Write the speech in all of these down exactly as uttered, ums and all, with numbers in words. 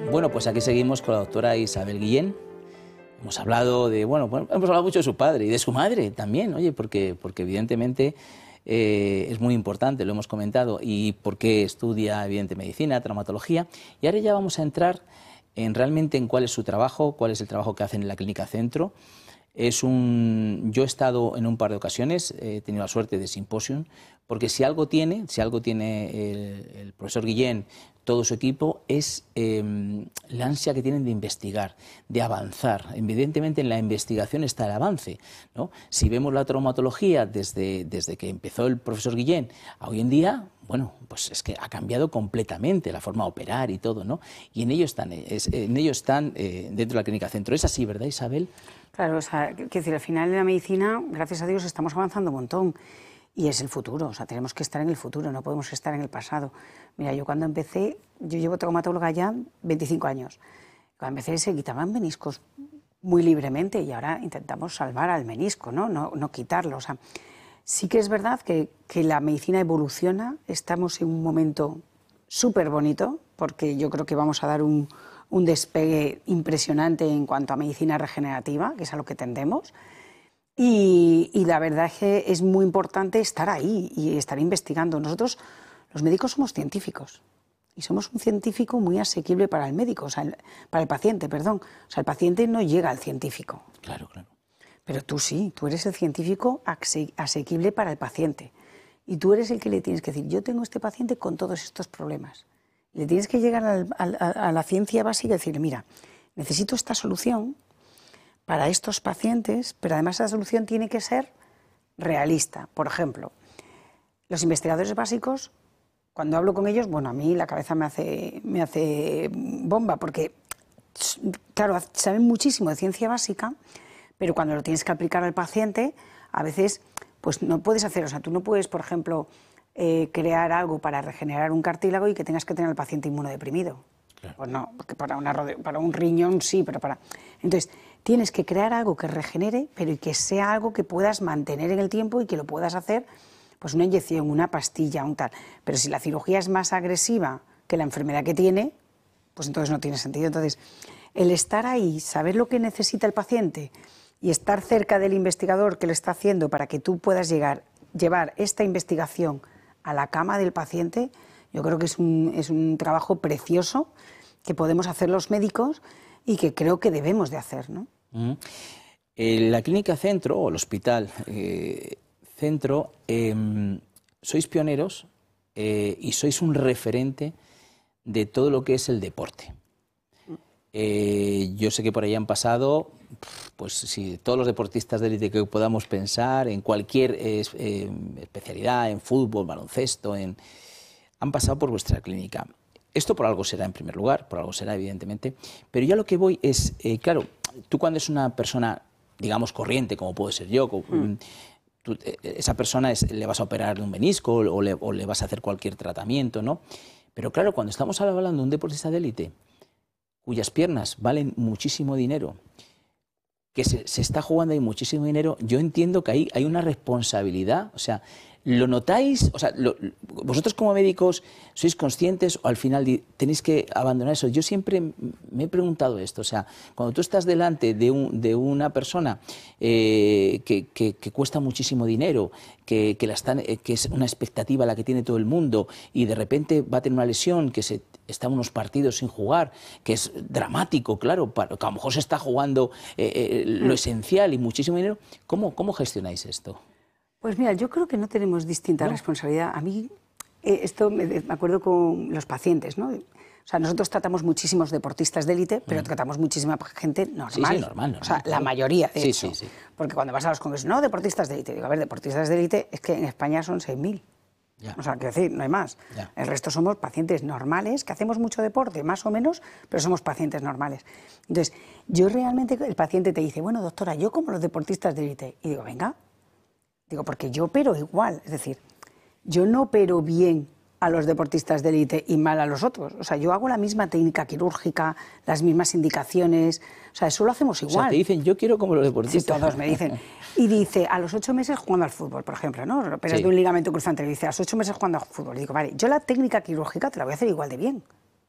Bueno, pues aquí seguimos con la doctora Isabel Guillén. Hemos hablado de, bueno, hemos hablado mucho de su padre y de su madre también, oye, porque, porque evidentemente eh, es muy importante, lo hemos comentado, y porque estudia, evidente, medicina, traumatología. Y ahora ya vamos a entrar en realmente en cuál es su trabajo, cuál es el trabajo que hacen en la Clínica Centro. Es un, yo he estado en un par de ocasiones, he tenido la suerte de simposium, porque si algo tiene, si algo tiene el, el profesor Guillén, todo su equipo, es eh, la ansia que tienen de investigar, de avanzar. Evidentemente en la investigación está el avance, ¿no? Si vemos la traumatología desde, desde que empezó el profesor Guillén a hoy en día, bueno, pues es que ha cambiado completamente la forma de operar y todo, ¿no? Y en ello están, es, en ello están eh, dentro de la Clínica Centro. ¿Es así, verdad, Isabel? Claro, o sea, quiero decir, al final de la medicina, gracias a Dios, estamos avanzando un montón. Y es el futuro, o sea, tenemos que estar en el futuro, no podemos estar en el pasado. Mira, yo cuando empecé, yo llevo traumatóloga ya veinticinco años. Cuando empecé se quitaban meniscos muy libremente y ahora intentamos salvar al menisco, ¿no? No, no quitarlo. O sea, sí que es verdad que, que la medicina evoluciona, estamos en un momento súper bonito, porque yo creo que vamos a dar un, un despegue impresionante en cuanto a medicina regenerativa, que es a lo que tendemos. Y, y la verdad es que es muy importante estar ahí y estar investigando. Nosotros, los médicos, somos científicos y somos un científico muy asequible para el médico, o sea, el, para el paciente, perdón. O sea, el paciente no llega al científico. Claro, claro. Pero tú sí, tú eres el científico asequible para el paciente. Y tú eres el que le tienes que decir, yo tengo este paciente con todos estos problemas. Le tienes que llegar al, al, a la ciencia básica y decirle, mira, necesito esta solución para estos pacientes, pero además esa solución tiene que ser realista. Por ejemplo, los investigadores básicos, cuando hablo con ellos, bueno, a mí la cabeza me hace, me hace bomba, porque, claro, saben muchísimo de ciencia básica, pero cuando lo tienes que aplicar al paciente, a veces, pues no puedes hacer, o sea, tú no puedes, por ejemplo, eh, crear algo para regenerar un cartílago y que tengas que tener al paciente inmunodeprimido. Claro. Pues no, porque para, una, para un riñón sí, pero para... Entonces, tienes que crear algo que regenere, pero y que sea algo que puedas mantener en el tiempo y que lo puedas hacer, pues una inyección, una pastilla, un tal. Pero si la cirugía es más agresiva que la enfermedad que tiene, pues entonces no tiene sentido. Entonces, el estar ahí, saber lo que necesita el paciente y estar cerca del investigador que lo está haciendo para que tú puedas llegar, llevar esta investigación a la cama del paciente, yo creo que es un, es un trabajo precioso que podemos hacer los médicos y que creo que debemos de hacer, ¿no? Uh-huh. En la Clínica Centro, o el Hospital eh, Centro, eh, sois pioneros eh, y sois un referente de todo lo que es el deporte. Eh, yo sé que por ahí han pasado, pues sí, todos los deportistas de élite que podamos pensar, en cualquier eh, eh, especialidad, en fútbol, baloncesto, en... han pasado por vuestra clínica. Esto por algo será en primer lugar, por algo será evidentemente, pero ya lo que voy es, eh, claro, tú cuando es una persona, digamos, corriente, como puedo ser yo, mm. tú, esa persona es, le vas a operar de un menisco o le, o le vas a hacer cualquier tratamiento, ¿no? Pero claro, cuando estamos hablando de un deportista de élite, cuyas piernas valen muchísimo dinero, que se, se está jugando ahí muchísimo dinero, yo entiendo que ahí hay una responsabilidad, o sea, ¿lo notáis? O sea, lo, ¿vosotros como médicos sois conscientes o al final tenéis que abandonar eso? Yo siempre me he preguntado esto, o sea, cuando tú estás delante de, un, de una persona eh, que, que, que cuesta muchísimo dinero, que, que, la están, eh, que es una expectativa la que tiene todo el mundo y de repente va a tener una lesión, que se está unos partidos sin jugar, que es dramático, claro, para, que a lo mejor se está jugando eh, eh, lo esencial y muchísimo dinero, ¿cómo, cómo gestionáis esto? Pues mira, yo creo que no tenemos distinta ¿No? responsabilidad. A mí, eh, esto me, me acuerdo con los pacientes, ¿no? O sea, nosotros tratamos muchísimos deportistas de élite, pero mm. tratamos muchísima gente normal. Sí, sí, normal, normal. O sea, la mayoría, de sí, hecho. Sí, sí. Porque cuando vas a los congresos, no, deportistas de élite. Digo, a ver, deportistas de élite, es que en España son seis mil. Ya. O sea, quiero decir, no hay más. Ya. El resto somos pacientes normales, que hacemos mucho deporte, más o menos, pero somos pacientes normales. Entonces, yo realmente, el paciente te dice, bueno, doctora, yo como los deportistas de élite. Y digo, venga. Digo, porque yo opero igual, es decir, yo no opero bien a los deportistas de élite y mal a los otros. O sea, yo hago la misma técnica quirúrgica, las mismas indicaciones, o sea, eso lo hacemos igual. O sea, te dicen, yo quiero como los deportistas. Sí, todos me dicen. Y dice, a los ocho meses jugando al fútbol, por ejemplo, ¿no? Operas sí. de un ligamento cruzante, le dice, a los ocho meses jugando al fútbol. Y digo, vale, yo la técnica quirúrgica te la voy a hacer igual de bien.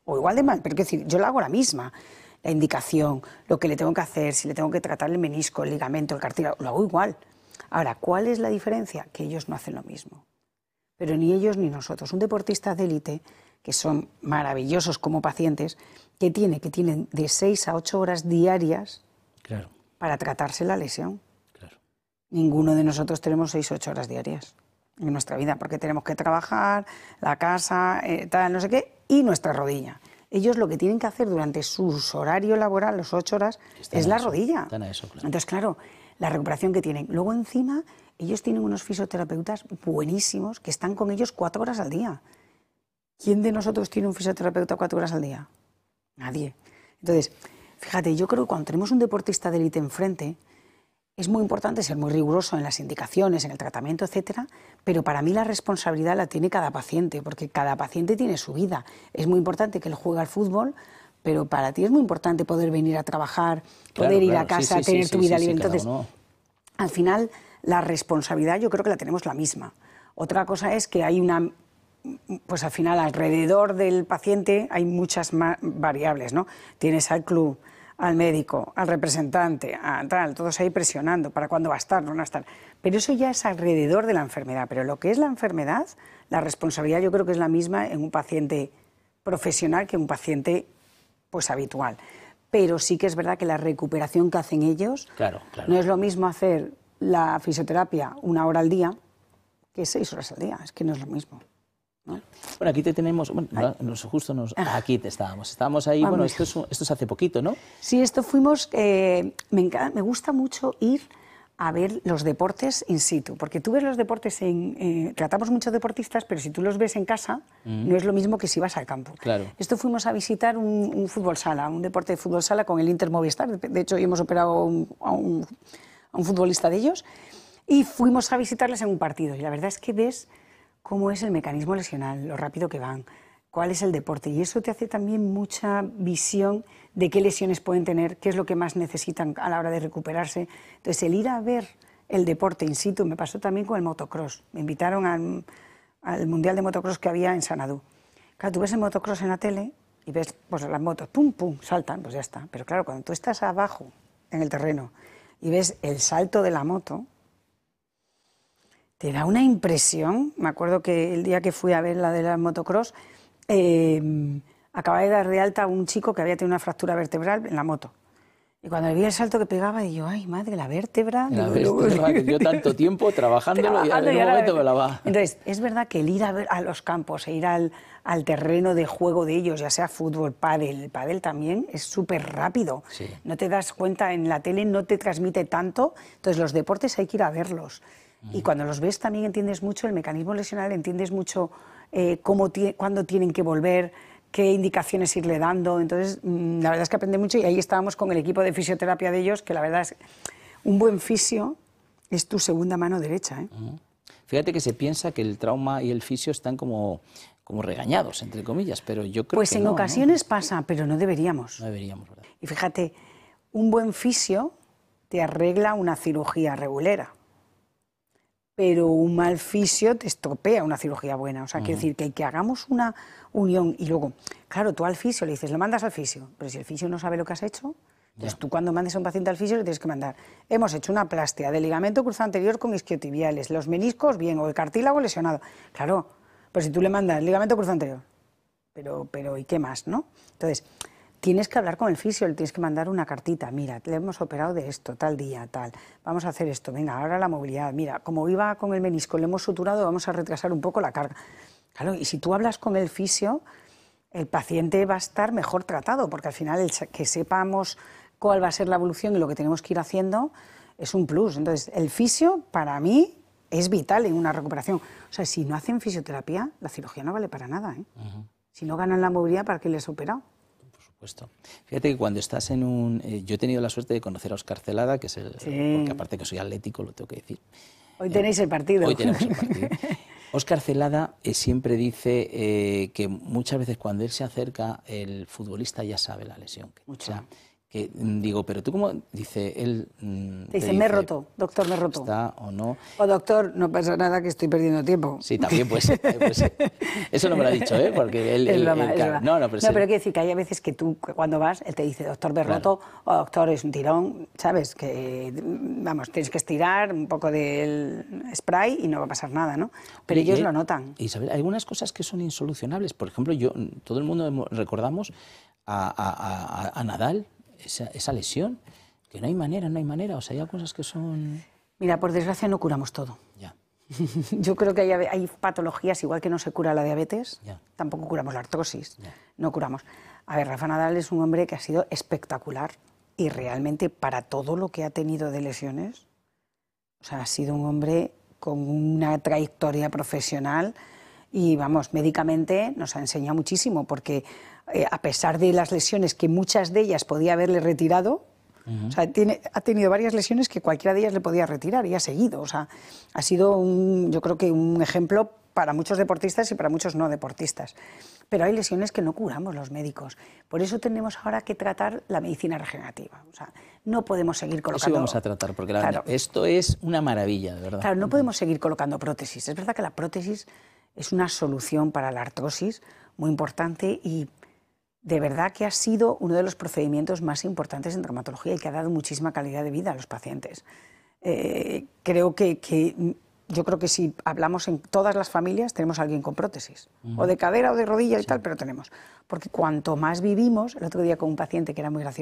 o igual de mal, pero quiero decir, yo la hago la misma. La indicación, lo que le tengo que hacer, si le tengo que tratar el menisco, el ligamento, el cartílago, lo hago igual. Ahora, ¿cuál es la diferencia? Que ellos no hacen lo mismo. Pero ni ellos ni nosotros. Un deportista de élite, que son maravillosos como pacientes, que tiene, que tienen de seis a ocho horas diarias claro. para tratarse la lesión. Claro. Ninguno de nosotros tenemos seis o ocho horas diarias en nuestra vida, porque tenemos que trabajar, la casa, eh, tal, no sé qué, y nuestra rodilla. Ellos lo que tienen que hacer durante su horario laboral, las ocho horas, están es la eso, rodilla. Están a eso, claro. Entonces, claro, la recuperación que tienen. Luego, encima, ellos tienen unos fisioterapeutas buenísimos que están con ellos cuatro horas al día. ¿Quién de nosotros tiene un fisioterapeuta cuatro horas al día? Nadie. Entonces, fíjate, yo creo que cuando tenemos un deportista de élite enfrente, es muy importante ser muy riguroso en las indicaciones, en el tratamiento, etcétera, pero para mí la responsabilidad la tiene cada paciente, porque cada paciente tiene su vida. Es muy importante que él juegue al fútbol, pero para ti es muy importante poder venir a trabajar, claro, poder ir claro. a casa, sí, sí, tener sí, tu vida sí, libre. sí, Entonces, uno... al final, la responsabilidad yo creo que la tenemos la misma. Otra cosa es que hay una... Pues al final, alrededor del paciente hay muchas más variables, ¿no? Tienes al club, al médico, al representante, a tal, todos ahí presionando para cuándo va a estar, no va a estar. Pero eso ya es alrededor de la enfermedad. Pero lo que es la enfermedad, la responsabilidad yo creo que es la misma en un paciente profesional que en un paciente pues habitual. Pero sí que es verdad que la recuperación que hacen ellos, claro, claro. no es lo mismo hacer la fisioterapia una hora al día que seis horas al día, es que no es lo mismo, ¿no? Bueno, aquí te tenemos, bueno, nos, justo nos, aquí te estábamos, estábamos ahí, bueno, esto es, esto es hace poquito, ¿no? Sí, esto fuimos, eh, me, encanta, me gusta mucho ir a ver los deportes in situ, porque tú ves los deportes, en, eh, tratamos muchos deportistas, pero si tú los ves en casa, mm. no es lo mismo que si vas al campo. Claro. Esto fuimos a visitar un, un fútbol sala, un deporte de fútbol sala con el Inter Movistar, de hecho hemos operado un, a, un, a un futbolista de ellos, y fuimos a visitarles en un partido, y la verdad es que ves cómo es el mecanismo lesional, lo rápido que van, cuál es el deporte, y eso te hace también mucha visión de qué lesiones pueden tener, qué es lo que más necesitan a la hora de recuperarse. Entonces, el ir a ver el deporte in situ me pasó también con el motocross. Me invitaron al, al Mundial de Motocross que había en Sanadú. Claro, tú ves el motocross en la tele y ves pues, las motos, pum, pum, saltan, pues ya está. Pero claro, cuando tú estás abajo, en el terreno, y ves el salto de la moto, te da una impresión. Me acuerdo que el día que fui a ver la de la motocross, eh, acababa de dar de alta a un chico que había tenido una fractura vertebral en la moto. Y cuando le vi el salto que pegaba, digo, ay, madre, la vértebra. La digo, vértebra, que yo tanto tiempo trabajándolo trabajando y en un momento me la va. Entonces, es verdad que el ir a, ver a los campos, e ir al, al terreno de juego de ellos, ya sea fútbol, pádel, el pádel también es súper rápido. Sí. No te das cuenta, en la tele no te transmite tanto, entonces los deportes hay que ir a verlos. Y cuando los ves también entiendes mucho el mecanismo lesional, entiendes mucho eh, cómo cuándo tienen que volver, qué indicaciones irle dando. Entonces, mmm, la verdad es que aprende mucho y ahí estábamos con el equipo de fisioterapia de ellos, que la verdad es un buen fisio es tu segunda mano derecha, ¿eh? Uh-huh. Fíjate que se piensa que el trauma y el fisio están como, como regañados, entre comillas, pero yo creo pues que en no, ocasiones ¿no? pasa, pero no deberíamos. No deberíamos, ¿verdad? Y fíjate, un buen fisio te arregla una cirugía regulera, pero un mal fisio te estropea una cirugía buena. O sea, uh-huh. quiero decir que, que hagamos una unión y luego, claro, tú al fisio le dices, lo mandas al fisio, pero si el fisio no sabe lo que has hecho, entonces yeah. tú cuando mandes a un paciente al fisio le tienes que mandar, hemos hecho una plastia de ligamento cruzado anterior con isquiotibiales, los meniscos bien, o el cartílago lesionado. Claro, pero si tú le mandas ligamento cruzado anterior, pero, pero ¿y qué más, no? Entonces, tienes que hablar con el fisio, le tienes que mandar una cartita, mira, le hemos operado de esto, tal día, tal, vamos a hacer esto, venga, ahora la movilidad, mira, como iba con el menisco, le hemos suturado, vamos a retrasar un poco la carga. Claro, y si tú hablas con el fisio, el paciente va a estar mejor tratado, porque al final el que sepamos cuál va a ser la evolución y lo que tenemos que ir haciendo es un plus. Entonces, el fisio, para mí, es vital en una recuperación. O sea, si no hacen fisioterapia, la cirugía no vale para nada, ¿eh? Uh-huh. Si no ganan la movilidad, ¿para qué les he operado? Puesto. Fíjate que cuando estás en un... Eh, yo he tenido la suerte de conocer a Óscar Celada, que es el... Sí. Porque aparte que soy atlético, lo tengo que decir. Hoy tenéis el partido. Hoy tenemos el partido. Óscar Celada eh, siempre dice eh, que muchas veces cuando él se acerca, el futbolista ya sabe la lesión. Mucho. O sea, Eh, digo, pero tú cómo, dice él... Te, te dice, me he roto, doctor, me he roto. ¿Está o no? O doctor, no pasa nada que estoy perdiendo tiempo. Sí, también puede ser. Puede ser. Eso no me lo ha dicho, ¿eh? Porque él... Es él, broma, él, es claro, broma. No, no, pero, no, pero hay que decir que hay veces que tú, cuando vas, él te dice, doctor, me he roto, claro. o doctor, es un tirón, ¿sabes? Que, vamos, tienes que estirar un poco del spray y no va a pasar nada, ¿no? Pero Oye, ellos y, lo notan. Isabel, hay algunas cosas que son insolucionables. Por ejemplo, yo, todo el mundo hemos, recordamos a, a, a, a Nadal, esa, esa lesión, que no hay manera, no hay manera. O sea, hay cosas que son... Mira, por desgracia no curamos todo. Ya. Yo creo que hay, hay patologías, igual que no se cura la diabetes, ya. tampoco curamos la artrosis, ya. no curamos. A ver, Rafa Nadal es un hombre que ha sido espectacular y realmente para todo lo que ha tenido de lesiones, o sea, ha sido un hombre con una trayectoria profesional y, vamos, médicamente nos ha enseñado muchísimo, porque eh, a pesar de las lesiones, que muchas de ellas podía haberle retirado, uh-huh. o sea, tiene, ha tenido varias lesiones que cualquiera de ellas le podía retirar y ha seguido. O sea, ha sido, un, yo creo que un ejemplo para muchos deportistas y para muchos no deportistas. Pero hay lesiones que no curamos los médicos. Por eso tenemos ahora que tratar la medicina regenerativa. O sea, no podemos seguir colocando... Eso vamos a tratar, porque la claro. verdad, esto es una maravilla, de verdad. Claro, no podemos seguir colocando prótesis. Es verdad que la prótesis es una solución para la artrosis muy importante y de verdad que ha sido uno de los procedimientos más importantes en traumatología y que ha dado muchísima calidad de vida a los pacientes. Eh, creo que, que yo creo que si hablamos en todas las familias tenemos a alguien con prótesis, uh-huh. o de cadera o de rodilla y sí. tal, pero tenemos. Porque cuanto más vivimos, el otro día con un paciente que era muy gracioso,